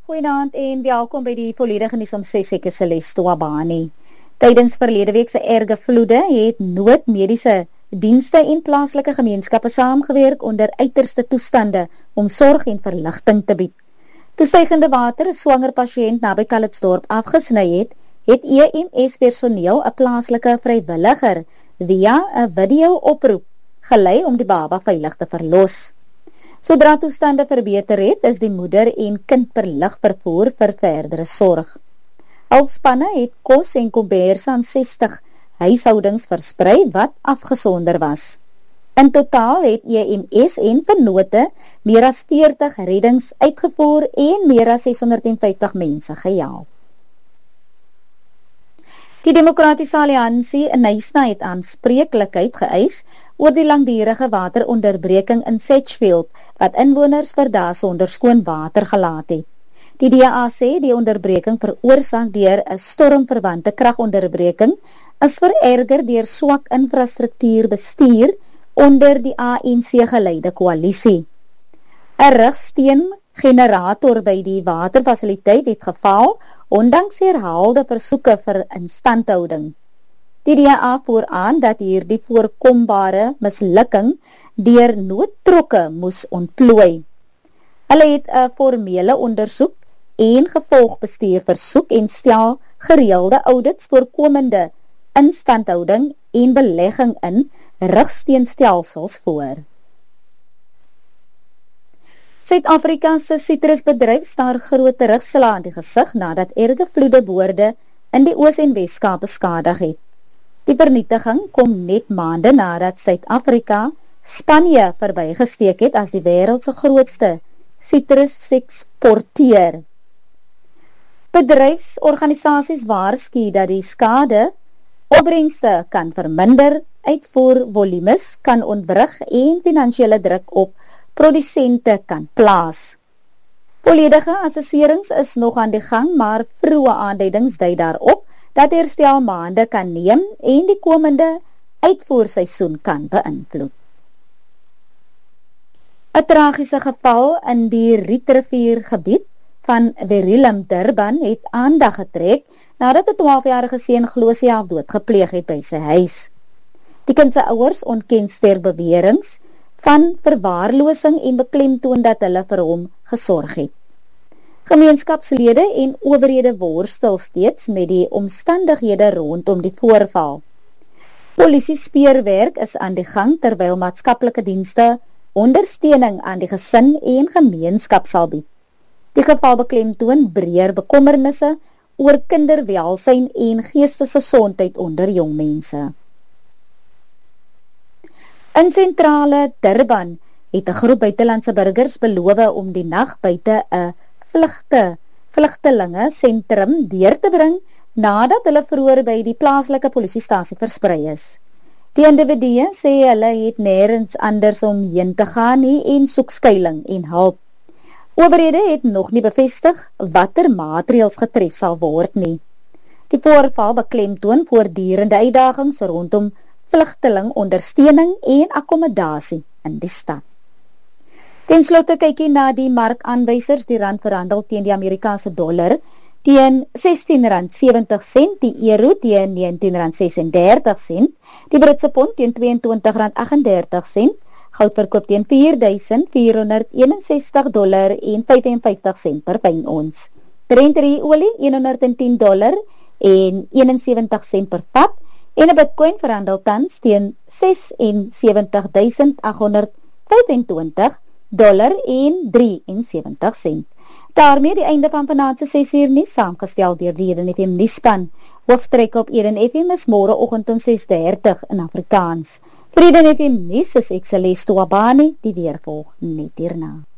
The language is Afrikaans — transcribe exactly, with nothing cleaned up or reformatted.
Goeienaand en welkom by die volledige nuus om ses ek is Celeste Wabani. Tydens verlede week se erge vloede het noodmediese dienste en plaaslike gemeenskappe saamgewerk onder uiterste toestande om sorg en verligting te bied. Toe stygende water 'n swanger pasiënt naby Calitzdorp afgesny het, het E M S personeel 'n plaaslike vrywilliger via 'n video-oproep gelei om die baba veilig te verlos. Sodra toestande verbeter het, is die moeder en kind verlig vervoer vir verdere sorg. Hulpspanne het kos en kombers aan sestig huishoudings versprei wat afgesonder was. In totaal het E M S en vennote meer as veertig reddings uitgevoer en meer as seshonderdvyftig mense gehelp. Die Demokratiese Alliansie in Nyasa het aanspreeklikheid geëis oor die langdurige wateronderbreking in Sedgefield, wat inwoners vir dae sonder skoon water gelaat het. Die D A sê die onderbreking veroorsaak deur 'n stormverwante kragonderbreking is vererger deur swak infrastruktuurbestuur onder die A N C-geleide koalisie. 'n Rigsteen-generator by die waterfasiliteit het gefaal, ondanks herhaalde versoeke vir instandhouding. Die D A voer aan dat hierdie voorkombare mislukking deur noodtrokke moes ontplooi. Hulle het 'n formele ondersoek en gevolgbestuur versoek en stel gereelde audits voorkomende instandhouding en belegging in rigsteenstelsels voor. Suid-Afrika se sitrusbedryf staar groot terugslag in die gesig nadat erge vloedeboorde in die Oos- en Wes-Kaap beskadig het. Die vernietiging kom net maande nadat Suid-Afrika Spanje verbygesteek het as die wêreld se grootste sitruseksporteur. Bedryfsorganisasies waarsku dat die skade opbrengste kan verminder, uitvoervolumes kan ontwrig en finansiële druk op produsente kan plaas. Volledige assesserings is nog aan die gang, maar vroeë aanduidings dui daarop dat herstel maande kan neem en die komende uitvoerseisoen kan beïnvloed. 'n Tragiese geval in die Rietrivier gebied van Verulam, Durban het aandag getrek nadat 'n twaalfjarige seun glo selfdood gepleeg het by sy huis. Die kind se ouers ontken sterk beweringe van verwaarlosing en beklemtoon dat hulle vir hom gesorg het. Gemeenskapslede en owerhede worstel steeds met die omstandighede rondom die voorval. Polisie speurwerk is aan die gang terwyl maatskaplike dienste ondersteuning aan die gesin en gemeenskap sal bied. Die geval beklemtoon breër bekommernisse oor kinderwelsyn en geestesgesondheid onder jong mense. In sentrale Durban het 'n groep buitelandse burgers beloof om die nag buite 'n vlugte vlugtelinge sentrum deur te bring nadat hulle vroeër by die plaaslike polisiestasie versprei is. Die individue sê hulle het nêrens anders om heen te gaan nie en soek skuilings en hulp. Owerhede het nog nie bevestig watter maatreëls getref sal word nie. Die voorval beklemtoon voortdurende uitdagings rondom vlugteling ondersteuning en akkommodasie in die stad. Ten slotte kykie na die markaanwysers. Die rand verhandel teen die Amerikaanse dollar teen sestien rand sewentig sent, die euro teen negentien rand sesendertig sent, die Britse pond teen tweeëntwintig rand agtendertig sent, goud verkoop teen vier duisend vierhonderd eenensestig dollar en vyfenvyftig sent per fyn ons. Brent olie honderd tien dollar en eenensewentig sent per vat en 'n Bitcoin verhandel tans teen ses en sewenttig duisend agt honderd vyfentwintig dollar en drie en sewentig sent. Daarmee die einde van vanaand se ses uur nuus, saamgestel deur die Eden F M nuuspan. Hooftrek op Eden F M is môreoggend om ses dertig in Afrikaans. Vir Eden F M nuus is ek Celeste Wabani, die weer volg net hierna.